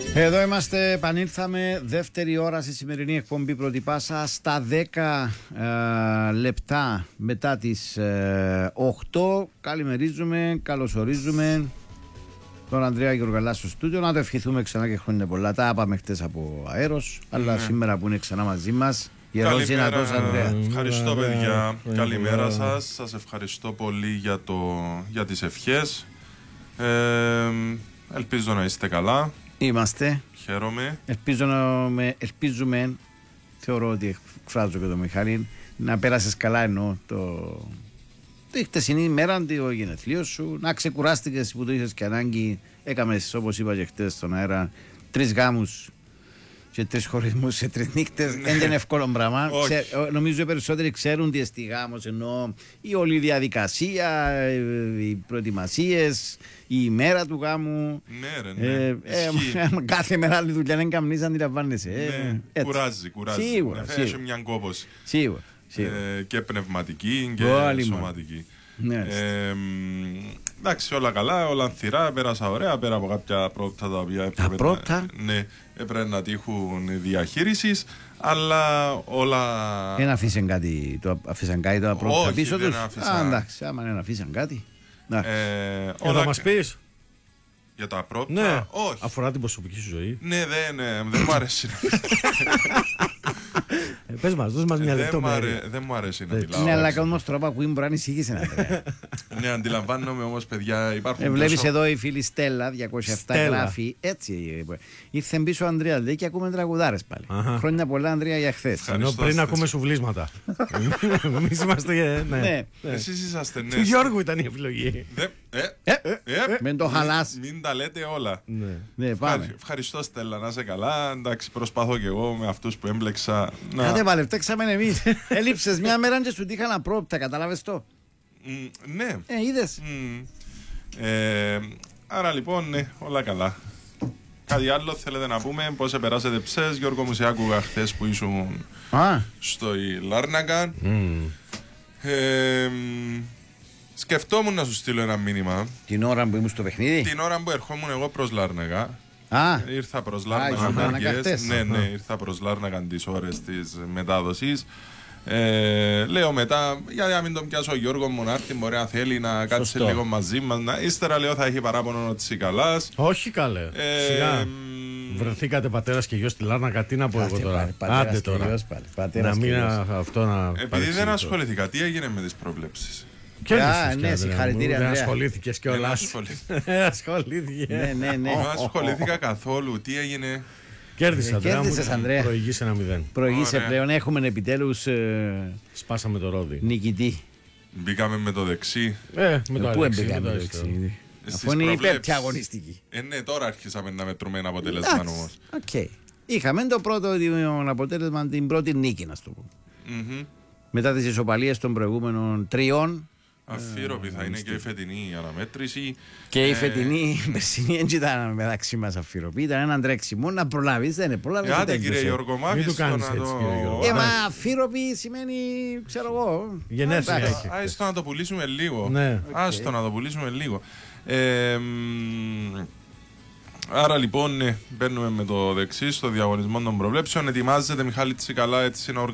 Εδώ είμαστε, επανήλθαμε, δεύτερη ώρα στη σημερινή εκπομπή Πρώτη Πάσα στα 10 λεπτά μετά τις 8. Καλημερίζουμε, καλωσορίζουμε τον Ανδρέα Γεωργαλά στο στούντιο. Να το ευχηθούμε ξανά και χρόνια πολλά. Τα είπαμε χτες από αέρος, αλλά σήμερα που είναι ξανά μαζί μας. Καλημέρα, Ανδρέα. Ευχαριστώ παιδιά, καλημέρα σας. Σας ευχαριστώ πολύ για τις ευχές. Ελπίζω να είστε καλά. Είμαστε. Χαίρομαι. Ελπίζουμε, θεωρώ ότι εκφράζω και τον Μιχάλη, να πέρασες καλά εννοώ τη χτεσινή ημέρα του γενεθλίου σου, να ξεκουράστηκες που το είχες και ανάγκη. Έκαμες, όπως είπα και χτες στον αέρα, 3 γάμους και 3 χωρισμούς σε 3 νύχτες. Δεν είναι εύκολο πράγμα. Νομίζω οι περισσότεροι ξέρουν τι εστί γάμος, ενώ η όλη διαδικασία, οι προετοιμασίες, η ημέρα του γάμου. Ναι. Κάθε μέρα άλλη δουλειά δεν καμνείς, αντιλαμβάνεσαι. Κουράζει. Σίγουρα. Έχει μια κόπωση. Σίγουρα. Και πνευματική και σωματική. Εντάξει, όλα καλά, όλα ανθυρά, πέρασα ωραία, πέρα από κάποια πρόοπτα τα οποία έπρεπε να τύχουν διαχείρισης, αλλά όλα... Δεν αφήσαν κάτι το πρόοπτα πίσω τους. Εντάξει, άμα δεν αφήσαν κάτι. Θα μας πεις για τα πρόοπτα? Ναι, όχι. Αφορά την προσωπική σου ζωή. Ναι, δεν μου αρέσει. Πες μας, δώσ' μας μια λεπτομέρεια. Δεν μου αρέσει να μιλάω. Ναι, αλλά όμως τρόπο που μπορεί να ανησυχήσει, Ανδρέα. Ναι, αντιλαμβάνομαι όμως, παιδιά, υπάρχουν. Βλέπεις εδώ η φίλη Στέλλα, 207 γράφει. Έτσι. Ήρθε πίσω ο Ανδρέα, λέει, και ακούμε τραγουδάρες πάλι. Χρόνια πολλά, Ανδρέα, για χθες. Ενώ πριν ακούμε σουβλίσματα. Εμείς είμαστε. Ναι. Εσείς είσαστε, ναι. Του Γιώργου ήταν η επιλογή. Μην το χαλάς. Μην τα λέτε όλα. Ευχαριστώ, Στέλλα, να είσαι καλά. Εντάξει, προσπαθώ κι εγώ με αυτούς που έμπλεξα. Κάτε παλευτέξαμε εμείς. Έλειψες μια μέρα και σου τύχαν απρόπτα, κατάλαβες το? Ναι. Είδες. Άρα λοιπόν, ναι, όλα καλά. Κάτι άλλο θέλετε να πούμε? Πώς περάσετε ψες? Γιώργο μου, σε άκουγα χθες που ήσουν στο Λάρνακα. Σκεφτόμουν να σου στείλω ένα μήνυμα. Την ώρα που ήμουν στο παιχνίδι? Την ώρα που ερχόμουν εγώ προς Λάρνακα. Ήρθα προς Λάρνακα. Ναι, ήρθα προς Λάρνακα τις ώρες της μετάδοσης. Λέω μετά, γιατί να μην τον πιάσω ο Γιώργο μου να έρθει, μπορεί να θέλει να κάτσει λίγο μαζί μας. Ύστερα λέω θα έχει παράπονο ο Τσικαλάς. Όχι καλέ. Βρεθήκατε πατέρας και γιος στη Λάρνακα, τι να πω εγώ τώρα? Άντε τώρα. Να μην αυτό να. Επειδή δεν ασχολήθηκα, τι έγινε με τις προβλέψεις? Ναι, συγχαρητήρια. Δεν ασχολήθηκες κιόλας. Ασχολήθηκε. Ναι. ασχολήθηκα καθόλου. Τι έγινε? Κέρδισες, Ανδρέα. Προηγείσαι 1-0. Προηγείσαι πλέον. Έχουμε επιτέλους σπάσαμε το ρόδι. νικητή. Μπήκαμε με το δεξί. Πού έμπηκαμε με το δεξί? Αφού είναι υπέρ αγωνιστική. Ναι, τώρα αρχίσαμε να μετρούμε ένα αποτέλεσμα όμως. Είχαμε το πρώτο αποτέλεσμα, την πρώτη νίκη, να το πω. Μετά τις ισοπαλίες των προηγούμενων 3. Αφήρωπη θα είναι και η φετινή αναμέτρηση. Και η φετινή περσινή δεν ήταν μεταξύ μας αφήρωπη. Ήταν έναν τρέξιμο να προλάβεις. Δεν είναι προλάβεις. Άντε κύριε Γιώργο, μην του κάνεις έτσι κύριε Γιώργο. Μα αφήρωπη σημαίνει, ξέρω εγώ, γενέθλια. Άστο να το πουλήσουμε λίγο. Άστο να το πουλήσουμε λίγο. Άρα λοιπόν μπαίνουμε με το δεξί στο διαγωνισμό των προβλέψεων. Ετοιμάζεται Μιχάλη Τσικαλά, έτσι να